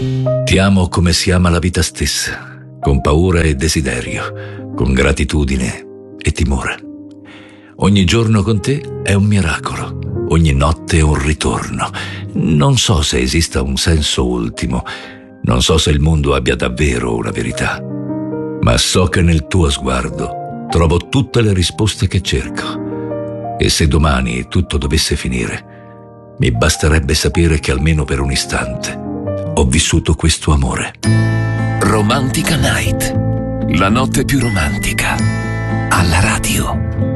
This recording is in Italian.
Ti amo come si ama la vita stessa, con paura e desiderio, con gratitudine e timore. Ogni giorno con te è un miracolo, ogni notte è un ritorno. Non so se esista un senso ultimo, non so se il mondo abbia davvero una verità, ma so che nel tuo sguardo trovo tutte le risposte che cerco. E se domani tutto dovesse finire, mi basterebbe sapere che almeno per un istante ho vissuto questo amore. Romantica Night, la notte più romantica, alla radio.